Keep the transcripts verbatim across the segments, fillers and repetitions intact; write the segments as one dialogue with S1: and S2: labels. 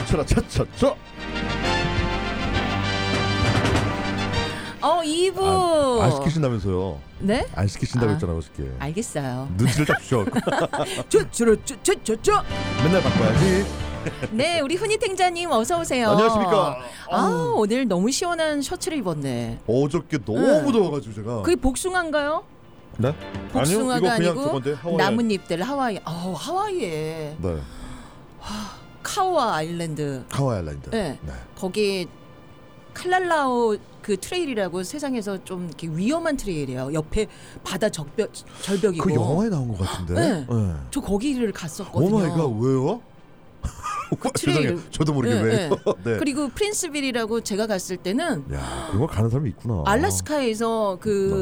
S1: 차차라 차차차.
S2: 어 이 부
S1: 안, 안 시키신다면서요?
S2: 네?
S1: 안 시키신다고
S2: 아,
S1: 했잖아요 어저께.
S2: 알겠어요.
S1: 눈치를 잡으셔.
S2: 저저저저저
S1: 맨날 바꿔야지.
S2: 네, 우리 훈이탱자님 어서 오세요.
S1: 안녕하십니까.
S2: 아 오늘 너무 시원한 셔츠를 입었네.
S1: 어저께 너무 더워가지고 제가.
S2: 그게 복숭아인가요?
S1: 네?
S2: 복숭아가
S1: 아니요, 이거 그냥
S2: 아니고
S1: 저건데, 하와이.
S2: 나뭇잎들 하와이. 어 하와이에.
S1: 네.
S2: 카오아 아일랜드.
S1: 하와이 아일랜드.
S2: 네.
S1: 네.
S2: 거기 칼랄라오 그 트레일이라고 세상에서 좀 이렇게 위험한 트레일이에요. 옆에 바다 절벽 절벽이고.
S1: 그 영화에 나온 것 같은데.
S2: 네.
S1: 네.
S2: 저 거기를 갔었거든요.
S1: 오마이갓 왜요?
S2: 그
S1: 죄송해요.
S2: 트레일.
S1: 저도 모르게
S2: 네,
S1: 왜요?
S2: 네.
S1: 네.
S2: 그리고 프린스빌이라고 제가 갔을 때는
S1: 야, 그거 가는 사람이 있구나.
S2: 알래스카에서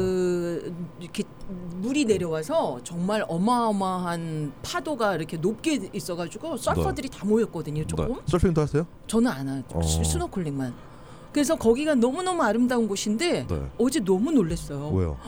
S2: 그 이렇게 물이 내려와서 정말 어마어마한 파도가 이렇게 높게 있어가지고 서퍼들이 다 모였거든요. 조금.
S1: 네. 서핑도 하세요?
S2: 저는 안 하죠.
S1: 어.
S2: 스노클링만. 그래서 거기가 너무너무 아름다운 곳인데
S1: 네.
S2: 어제 너무 놀랐어요.
S1: 왜요?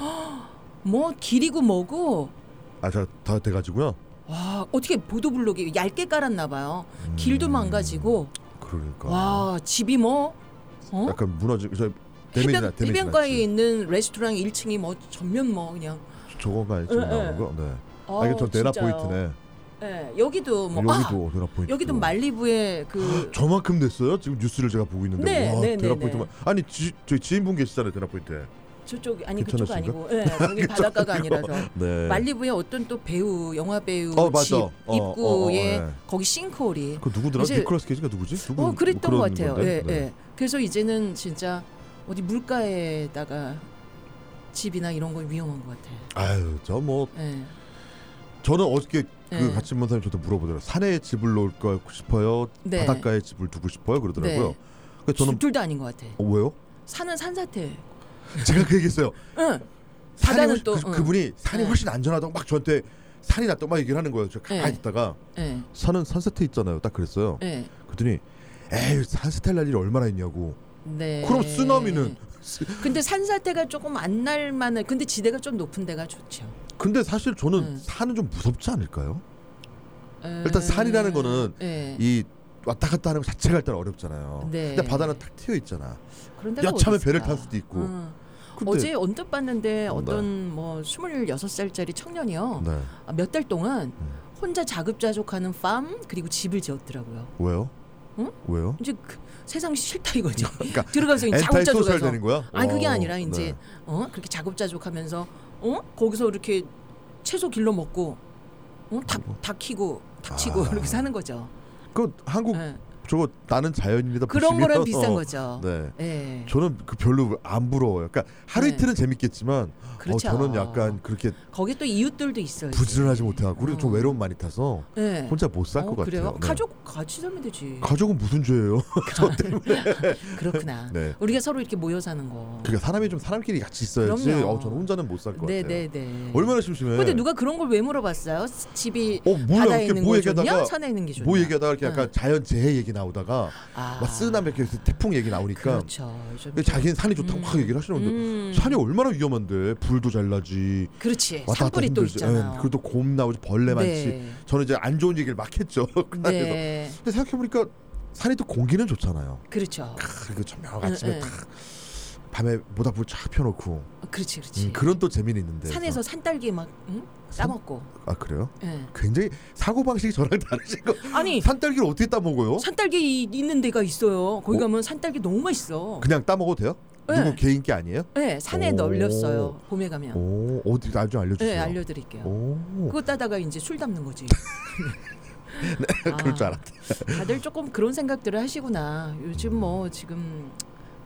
S2: 뭐 길이고 뭐고
S1: 아, 저 다 돼가지고요.
S2: 와 어떻게 보도블록이 얇게 깔았나 봐요.
S1: 음.
S2: 길도 망가지고
S1: 그러니까.
S2: 와 집이 뭐 어?
S1: 약간 무너지. 저
S2: 해변, 해변가에 있는 레스토랑 일 층이 뭐 전면 뭐 그냥
S1: 저거가 아니죠
S2: 네,
S1: 나오는
S2: 네.
S1: 거. 네.
S2: 어,
S1: 아 이게 저 네라
S2: 진짜요.
S1: 포인트네.
S2: 네, 여기도 뭐
S1: 여기도
S2: 아,
S1: 네라 포인트.
S2: 여기도 말리부에 그
S1: 저만큼 됐어요? 지금 뉴스를 제가 보고 있는데.
S2: 네,
S1: 와,
S2: 네,
S1: 네라
S2: 네,
S1: 포인트만. 아니 지, 저희 지인분 계시잖아요, 네라 포인트.
S2: 저쪽 아니 그쪽
S1: 괜찮으신가?
S2: 아니고 네, 거기 바닷가가 아니라서
S1: 네.
S2: 말리부에 어떤 또 배우 영화 배우
S1: 어, 맞아.
S2: 집
S1: 어,
S2: 입구에
S1: 어, 어, 네.
S2: 거기 싱크홀이
S1: 그 누구더라?
S2: 이제-
S1: 니콜라스 케이지가 누구지? 누구?
S2: 어 그랬던
S1: 뭐
S2: 것
S1: 그런
S2: 같아요. 예,
S1: 건데?
S2: 예.
S1: 네.
S2: 그래서 이제는 진짜 어디 물가에다가 집이나 이런 건 위험한 것 같아요.
S1: 아유, 저 뭐
S2: 예.
S1: 저는 어저께 그
S2: 네.
S1: 같이 본 사람이 저도 물어보더라고요. 산에 집을 놓을까 싶어요?
S2: 네.
S1: 바닷가에 집을 두고 싶어요? 그러더라고요.
S2: 네.
S1: 그래서 저는
S2: 둘 다 아닌 것 같아.
S1: 어, 왜요?
S2: 산은 산사태.
S1: 제가 그 얘기했어요.
S2: 응.
S1: 산이
S2: 바다는
S1: 훨씬-
S2: 또
S1: 그,
S2: 응.
S1: 그분이 산이
S2: 네.
S1: 훨씬 안전하다고 막 저한테 산이 낫다고 막 얘기를 하는 거예요. 저 가만히
S2: 네.
S1: 있다가
S2: 예.
S1: 산은 산세태 있잖아요. 딱 그랬어요.
S2: 예.
S1: 그랬더니 에이 산세태 날 일이 얼마나 있냐고.
S2: 네.
S1: 그럼 쓰나미는
S2: 근데 산사태가 조금 안 날 만한 근데 지대가 좀 높은 데가 좋죠.
S1: 근데 사실 저는
S2: 음.
S1: 산은 좀 무섭지 않을까요?
S2: 음,
S1: 일단 산이라는 거는
S2: 예.
S1: 이 왔다 갔다 하는 것 자체가 일단 어렵잖아요.
S2: 네.
S1: 근데 바다는 탁 트여 있잖아.
S2: 그런 데가
S1: 여차하면
S2: 어디
S1: 배를
S2: 있을까?
S1: 탈 수도 있고.
S2: 음.
S1: 근데-
S2: 어제 언뜻 봤는데
S1: 어,
S2: 어떤 뭐 스물여섯 살짜리 청년이요.
S1: 네.
S2: 몇 달 동안
S1: 음.
S2: 혼자 자급자족하는 팜 그리고 집을 지었더라고요.
S1: 왜요?
S2: 응?
S1: 왜요?
S2: 이제 그 세상 싫다 이거죠.
S1: 그러니까
S2: 들어가서 이제
S1: 엔타이 소셜
S2: 자급자족해서.
S1: 되는 거야?
S2: 아니 그게
S1: 어,
S2: 아니라 이제
S1: 네.
S2: 어 그렇게 자급자족하면서 어 거기서 이렇게 채소 길러 먹고 어닭 닭 키고 닭 치고
S1: 아.
S2: 이렇게 사는 거죠.
S1: 그 한국
S2: 예.
S1: 저거 나는 자연인이다
S2: 그런
S1: 보시면,
S2: 거랑 비슷한
S1: 어,
S2: 거죠.
S1: 네.
S2: 예.
S1: 저는 그 별로 안 부러워요. 그러니까 하루
S2: 네.
S1: 이틀은 재밌겠지만
S2: 그렇죠.
S1: 어, 저는 약간 그렇게
S2: 거기 또 이웃들도 있어요.
S1: 부지런하지 못해갖고 우리도 좀
S2: 어.
S1: 외로움 많이 타서
S2: 네.
S1: 혼자 못 살
S2: 어,
S1: 것
S2: 그래요?
S1: 같아요. 네.
S2: 가족 같이 살면 되지.
S1: 가족은 무슨 죄예요? 저 때문에.
S2: 그렇구나.
S1: 네.
S2: 우리가 서로 이렇게 모여 사는 거.
S1: 그러니까 사람이 좀 사람끼리 같이 있어야지.
S2: 그럼요.
S1: 어, 저는 혼자는 못 살 것 같아요.
S2: 네네네.
S1: 얼마나 심심해.
S2: 근데 누가 그런 걸 왜 물어봤어요? 집이
S1: 어, 뭐야,
S2: 바다에
S1: 이렇게
S2: 있는
S1: 뭐
S2: 거 좋냐?
S1: 얘기하다가
S2: 산에 있는 게 좋냐?
S1: 뭐 얘기하다가 이렇게 약간
S2: 응.
S1: 자연 재해 얘기 나오다가
S2: 아,
S1: 막 쓰나미 이렇게 태풍 얘기 나오니까
S2: 그렇죠. 좀
S1: 근데 자기는 산이 좋다고
S2: 음.
S1: 막 얘기를 하시는 건데
S2: 음.
S1: 산이 얼마나 위험한데 불도 잘 나지.
S2: 그렇지.
S1: 왔다 갔다
S2: 산불이 또
S1: 힘들지.
S2: 있잖아요.
S1: 예, 그리고 또 곰 나오지 벌레 많지.
S2: 네.
S1: 저는 이제 안 좋은 얘기를 막 했죠. 그래서
S2: 네.
S1: 근데 생각해 보니까 산이 또 공기는 좋잖아요.
S2: 그렇죠.
S1: 그리고 저녁 아침에
S2: 응, 응.
S1: 탁 밤에 모닥불 쫙 펴놓고
S2: 어, 그렇지, 그렇지.
S1: 음, 그런 또 재미는 있는데.
S2: 산에서 산딸기 막 응? 따먹고.
S1: 아 그래요?
S2: 예.
S1: 굉장히 사고 방식이 저랑 다르신 거.
S2: 아니
S1: 산딸기를 어떻게 따먹어요?
S2: 산딸기 이- 있는 데가 있어요. 거기
S1: 어?
S2: 가면 산딸기 너무 맛있어.
S1: 그냥 따먹어도 돼요?
S2: 네.
S1: 누구 개인 게 아니에요?
S2: 네, 산에
S1: 오.
S2: 널렸어요. 봄에 가면.
S1: 오 어디 나 좀 알려주세요.
S2: 네, 알려드릴게요.
S1: 오
S2: 그거 따다가 이제 술 담는 거지.
S1: 그럴 줄 알았다.
S2: 다들 조금 그런 생각들을 하시구나. 요즘 뭐 지금